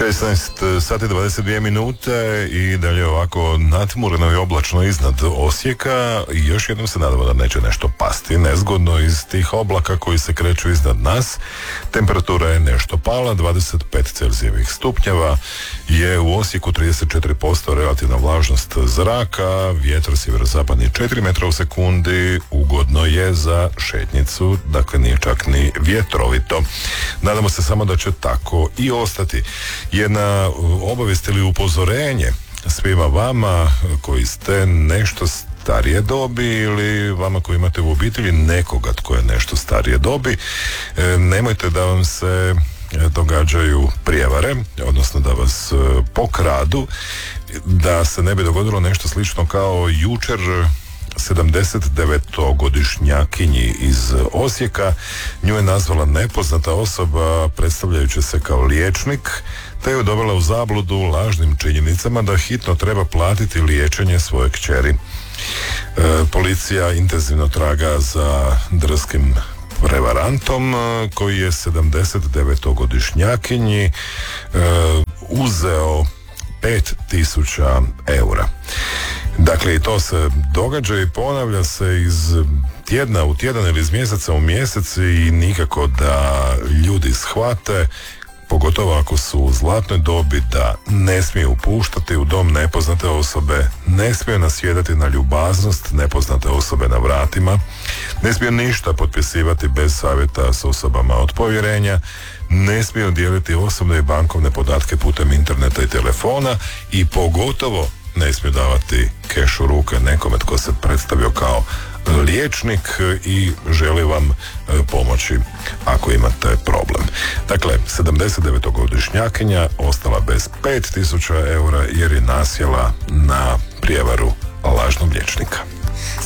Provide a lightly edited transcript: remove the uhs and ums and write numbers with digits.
16 sati 22 minute i dalje ovako natmureno i oblačno iznad Osijeka i još jednom se nadamo da neće nešto pasti nezgodno iz tih oblaka koji se kreću iznad nas. Temperatura je nešto pala, 25 Celzijevih stupnjeva, je u Osijeku 34% relativna vlažnost zraka, vjetar sjeverozapadni 4 metra u sekundi, ugodno je za šetnicu, dakle nije čak ni vjetrovito. Nadamo se samo da će tako i ostati. Jedna obavijest ili upozorenje svima vama koji ste nešto starije dobi ili vama koji imate u obitelji nekoga tko je nešto starije dobi, nemojte da vam se događaju prijevare, odnosno da vas pokradu, da se ne bi dogodilo nešto slično kao jučer 79-godišnjakinji iz Osijeka. Nju je nazvala nepoznata osoba predstavljajući se kao liječnik, te ju dovela u zabludu lažnim činjenicama da hitno treba platiti liječenje svoje kćeri. Policija intenzivno traga za drskim prevarantom koji je 79-godišnjakinji uzeo 5.000 eura. Dakle, i to se događa i ponavlja se iz tjedna u tjedan ili iz mjeseca u mjesec i nikako da ljudi shvate, pogotovo ako su u zlatnoj dobi, da ne smiju upuštati u dom nepoznate osobe, ne smiju nasjedati na ljubaznost nepoznate osobe na vratima, ne smiju ništa potpisivati bez savjeta s osobama od povjerenja, ne smiju dijeliti osobne i bankovne podatke putem interneta i telefona i pogotovo ne smiju davati keš u ruke nekome tko se predstavio kao liječnik i želi vam pomoći ako imate problem. Dakle, 79-godišnjakinja ostala bez 5.000 eura jer je nasjela na prijevaru lažnog liječnika.